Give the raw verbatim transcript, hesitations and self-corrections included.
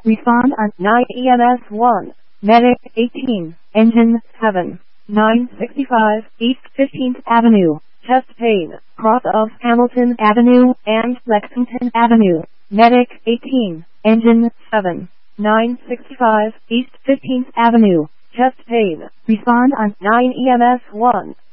Respond on nine E M S one. Medic eighteen. Engine seven. nine sixty-five East fifteenth Avenue. Chest pain. Cross of Hamilton Avenue and Lexington Avenue. Medic eighteen. Engine seven. nine sixty-five East fifteenth Avenue. Chest pain. Respond on nine E M S one.